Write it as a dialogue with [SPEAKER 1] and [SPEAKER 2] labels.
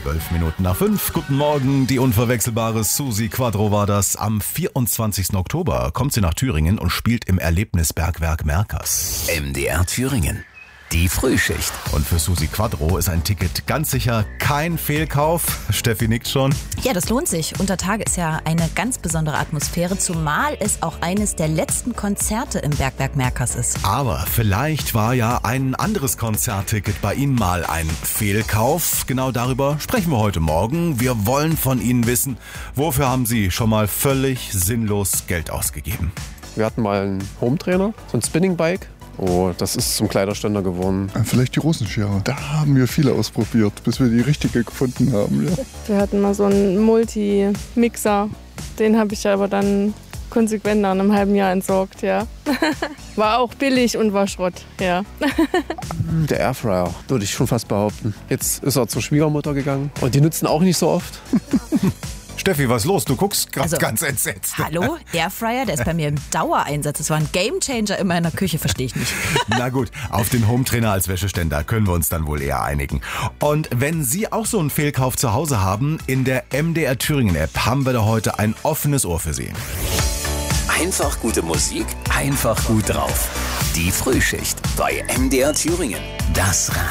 [SPEAKER 1] 5:12. Guten Morgen, die unverwechselbare Susi Quadro war das. Am 24. Oktober kommt sie nach Thüringen und spielt im Erlebnisbergwerk Merkers.
[SPEAKER 2] MDR Thüringen. Die Frühschicht.
[SPEAKER 1] Und für Susi Quadro ist ein Ticket ganz sicher kein Fehlkauf. Steffi nickt schon.
[SPEAKER 3] Ja, das lohnt sich. Unter Tage ist ja eine ganz besondere Atmosphäre, zumal es auch eines der letzten Konzerte im Bergwerk Merkers ist.
[SPEAKER 1] Aber vielleicht war ja ein anderes Konzertticket bei Ihnen mal ein Fehlkauf. Genau darüber sprechen wir heute Morgen. Wir wollen von Ihnen wissen, wofür haben Sie schon mal völlig sinnlos Geld ausgegeben?
[SPEAKER 4] Wir hatten mal einen Hometrainer, so ein Spinningbike. Oh, das ist zum Kleiderständer geworden.
[SPEAKER 5] Vielleicht die Rosenschere. Da haben wir viele ausprobiert, bis wir die richtige gefunden haben. Ja.
[SPEAKER 6] Wir hatten mal so einen Multi-Mixer. Den habe ich aber dann konsequent nach einem halben Jahr entsorgt, ja. War auch billig und war Schrott, ja.
[SPEAKER 4] Der Airfryer, würde ich schon fast behaupten. Jetzt ist er zur Schwiegermutter gegangen und die nutzen auch nicht so oft.
[SPEAKER 1] Steffi, was ist los? Du guckst gerade ganz entsetzt.
[SPEAKER 3] Hallo? Airfryer, der ist bei mir im Dauereinsatz. Das war ein Gamechanger in meiner Küche, verstehe ich nicht.
[SPEAKER 1] Na gut, auf den Hometrainer als Wäscheständer können wir uns dann wohl eher einigen. Und wenn Sie auch so einen Fehlkauf zu Hause haben, in der MDR Thüringen App haben wir da heute ein offenes Ohr für Sie.
[SPEAKER 2] Einfach gute Musik, einfach gut drauf. Die Frühschicht bei MDR Thüringen. Das Radio.